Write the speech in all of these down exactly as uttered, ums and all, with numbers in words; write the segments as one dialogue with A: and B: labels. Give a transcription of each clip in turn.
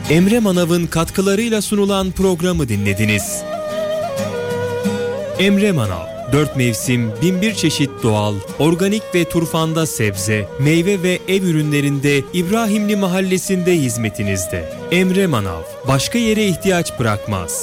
A: Emre Manav'ın katkılarıyla sunulan programı dinlediniz. Emre Manav, dört mevsim, bin bir çeşit doğal, organik ve turfanda sebze, meyve ve ev ürünlerinde İbrahimli Mahallesi'nde hizmetinizde. Emre Manav, başka yere ihtiyaç bırakmaz.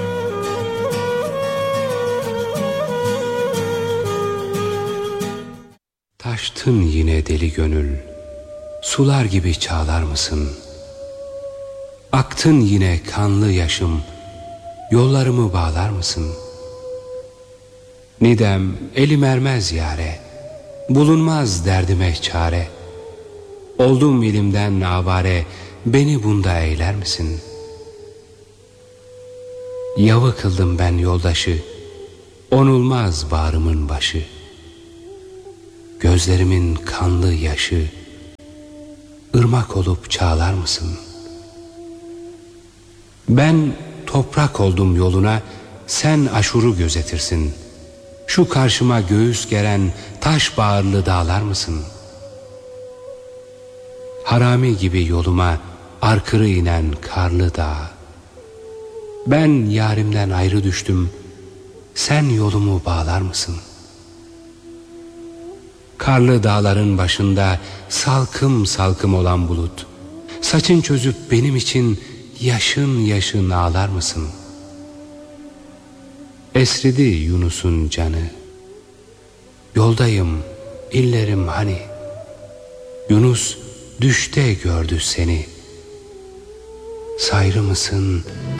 B: Taştın yine deli gönül, sular gibi çağlar mısın? Aktın yine kanlı yaşım, yollarımı bağlar mısın? Nidem elim ermez yâre, bulunmaz derdime çare. Oldum ilimden avare, beni bunda eyler misin? Yavı kıldım ben yoldaşı, onulmaz bağrımın başı. Gözlerimin kanlı yaşı, ırmak olup çağlar mısın? Ben toprak oldum yoluna, sen aşuru gözetirsin. Şu karşıma göğüs geren taş bağırlı dağlar mısın? Harami gibi yoluma arkırı inen karlı dağ. Ben yarimden ayrı düştüm, sen yolumu bağlar mısın? Karlı dağların başında salkım salkım olan bulut, saçın çözüp benim için yaşın yaşın ağlar mısın? Esridi Yunus'un canı, yoldayım illerim hani? Yunus düşte gördü seni, sayrı mısın